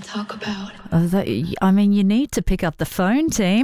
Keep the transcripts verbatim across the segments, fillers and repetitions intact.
talk about. Uh, that, I mean, you need to pick up the phone, team.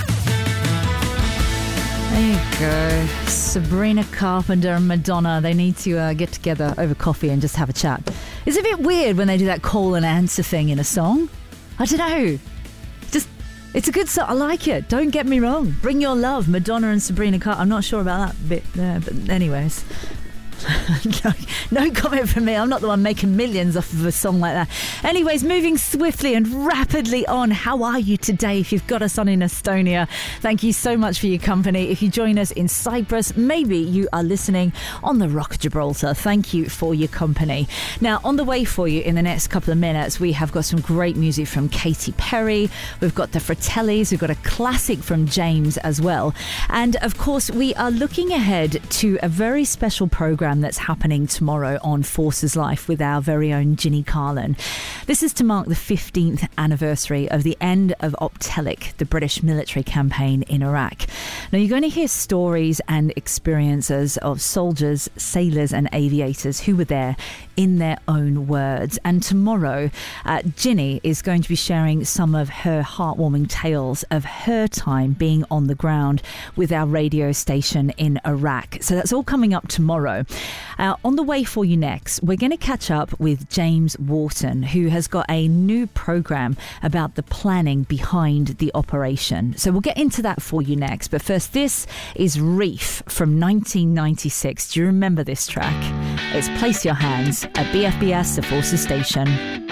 There you go. Sabrina Carpenter and Madonna, they need to uh, get together over coffee and just have a chat. It's a bit weird when they do that call and answer thing in a song. I don't know. Just, it's a good song. I like it. Don't get me wrong. Bring Your Love, Madonna and Sabrina Carpenter. I'm not sure about that bit there, but anyways. no, no comment from me. I'm not the one making millions off of a song like that. Anyways, moving swiftly and rapidly on. How are you today? If you've got us on in Estonia, thank you so much for your company. If you join us in Cyprus, maybe you are listening on the Rock of Gibraltar. Thank you for your company. Now, on the way for you in the next couple of minutes, we have got some great music from Katy Perry. We've got the Fratellis. We've got a classic from James as well. And of course, we are looking ahead to a very special program that's happening tomorrow on Forces Life with our very own Ginny Carlin. This is to mark the fifteenth anniversary of the end of Optelic, the British military campaign in Iraq. Now, you're going to hear stories and experiences of soldiers, sailors and aviators who were there in their own words. And tomorrow, uh, Ginny is going to be sharing some of her heartwarming tales of her time being on the ground with our radio station in Iraq. So that's all coming up tomorrow. Uh, on the way for you next, we're going to catch up with James Wharton, who has got a new program about the planning behind the operation. So we'll get into that for you next. But first, this is Reef from nineteen ninety-six. Do you remember this track? It's Place Your Hands at B F B S, the Forces Station.